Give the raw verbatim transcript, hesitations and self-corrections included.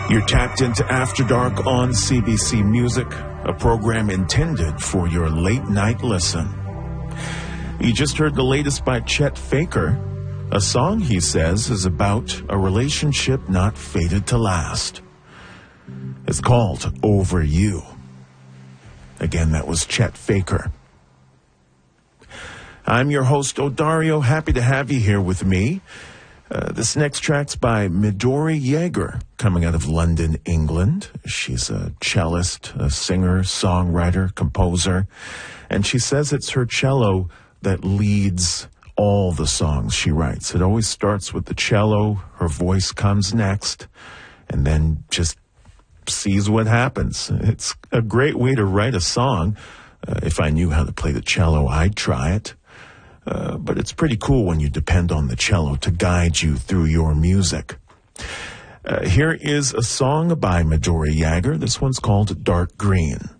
You're tapped into After Dark on C B C Music, a program intended for your late-night listen. You just heard the latest by Chet Faker. A song, he says, is about a relationship not fated to last. It's called Over You. Again, that was Chet Faker. I'm your host, Odario. Happy to have you here with me. Uh, this next track's by Midori Yeager, coming out of London, England. She's a cellist, a singer, songwriter, composer, and she says it's her cello that leads all the songs she writes. It always starts with the cello, her voice comes next, and then just sees what happens. It's a great way to write a song. Uh, if I knew how to play the cello, I'd try it. Uh, but it's pretty cool when you depend on the cello to guide you through your music. Uh, here is a song by Midori Yeager. This one's called Dark Green.